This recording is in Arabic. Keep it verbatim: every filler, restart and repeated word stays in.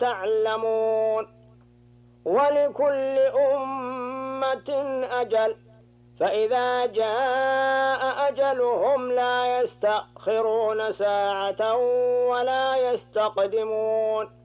تعلمون. ولكل أمة أجل، فإذا جاء أجلهم لا يستأخرون ساعة ولا يستقدمون.